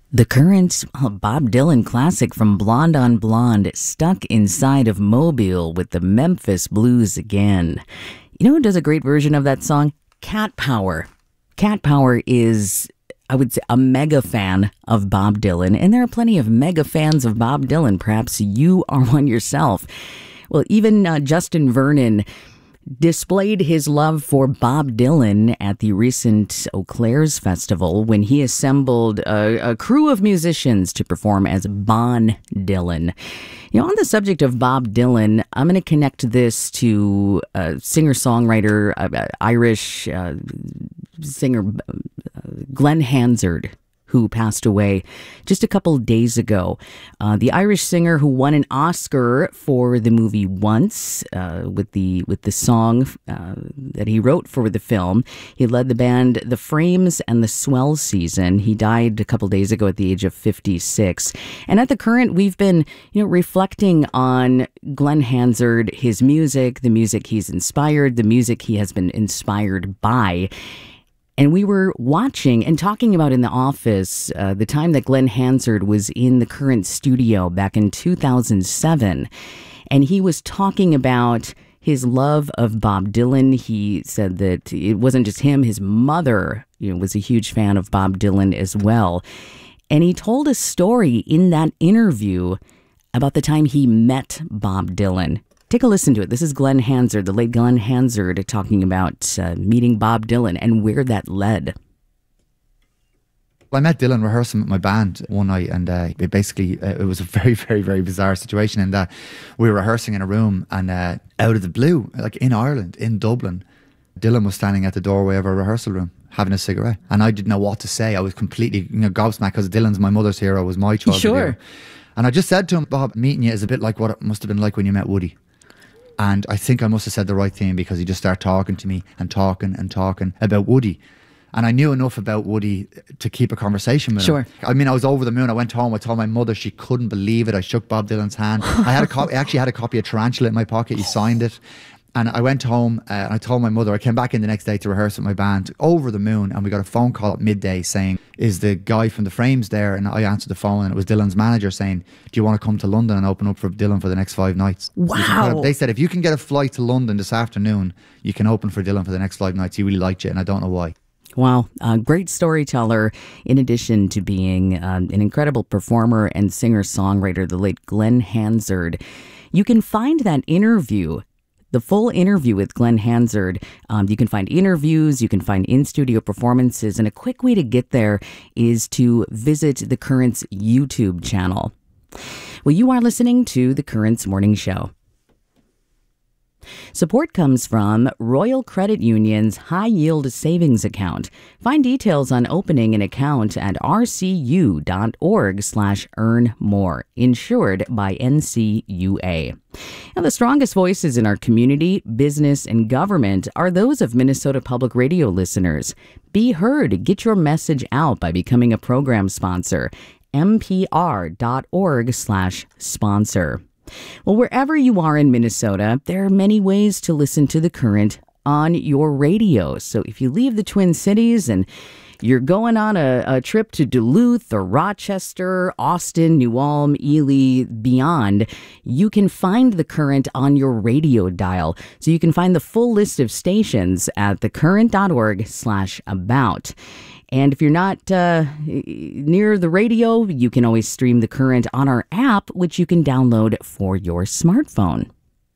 The current Bob Dylan classic from Blonde on Blonde, stuck inside of Mobile with the Memphis Blues again. You know who does a great version of that song? Cat Power. Cat Power is, I would say, a mega fan of Bob Dylan, and there are plenty of mega fans of Bob Dylan. Perhaps you are one yourself. Well, even Justin Vernon displayed his love for Bob Dylan at the recent Eau Claire's Festival when he assembled a crew of musicians to perform as Bon Dylan. You know, on the subject of Bob Dylan, I'm going to connect this to singer-songwriter, Irish singer Glenn Hansard, who passed away just a couple days ago. The Irish singer who won an Oscar for the movie Once with the song that he wrote for the film. He led the band The Frames and the Swell Season. He died a couple days ago at the age of 56. And at The Current, we've been reflecting on Glenn Hansard, his music, the music he's inspired, the music he has been inspired by. And we were watching and talking about in the office the time that Glenn Hansard was in the Current studio back in 2007. And he was talking about his love of Bob Dylan. He said that it wasn't just him. His mother was a huge fan of Bob Dylan as well. And he told a story in that interview about the time he met Bob Dylan. Take a listen to it. This is Glenn Hansard, the late Glenn Hansard, talking about meeting Bob Dylan and where that led. I met Dylan rehearsing with my band one night, and it was a very, very, very bizarre situation in that we were rehearsing in a room, and out of the blue, like in Ireland, in Dublin, Dylan was standing at the doorway of our rehearsal room having a cigarette, and I didn't know what to say. I was completely gobsmacked because Dylan's my mother's hero, was my childhood hero. And I just said to him, Bob, meeting you is a bit like what it must have been like when you met Woody. And I think I must have said the right thing because he just started talking to me and talking about Woody. And I knew enough about Woody to keep a conversation with him. I mean, I was over the moon. I went home. I told my mother. She couldn't believe it. I shook Bob Dylan's hand. I actually had a copy of Tarantula in my pocket. He signed it. And I went home and I told my mother. I came back in the next day to rehearse with my band, over the moon, and we got a phone call at midday saying, is the guy from the Frames there? And I answered the phone, and it was Dylan's manager saying, do you want to come to London and open up for Dylan for the next 5 nights? Wow. They said, if you can get a flight to London this afternoon, you can open for Dylan for the next 5 nights. He really liked you, and I don't know why. Wow. Great storyteller, in addition to being an incredible performer and singer-songwriter, the late Glenn Hansard. You can find that interview, the full interview with Glenn Hansard. You can find interviews, you can find in-studio performances, and a quick way to get there is to visit The Current's YouTube channel. Well, you are listening to The Current's Morning Show. Support comes from Royal Credit Union's High Yield Savings Account. Find details on opening an account at rcu.org/earnmore, insured by NCUA. Now, the strongest voices in our community, business, and government are those of Minnesota Public Radio listeners. Be heard. Get your message out by becoming a program sponsor. mpr.org/sponsor. Well, wherever you are in Minnesota, there are many ways to listen to The Current on your radio. So if you leave the Twin Cities and you're going on a trip to Duluth or Rochester, Austin, New Ulm, Ely, beyond, you can find The Current on your radio dial. So you can find the full list of stations at thecurrent.org/about. And if you're not near the radio, you can always stream The Current on our app, which you can download for your smartphone.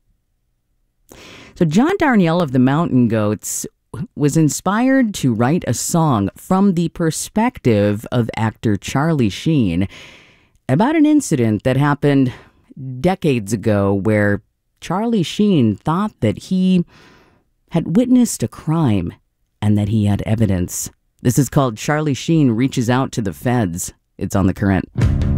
So John Darnielle of the Mountain Goats was inspired to write a song from the perspective of actor Charlie Sheen about an incident that happened decades ago where Charlie Sheen thought that he had witnessed a crime and that he had evidence. This is called Charlie Sheen Reaches Out to the Feds. It's on The Current.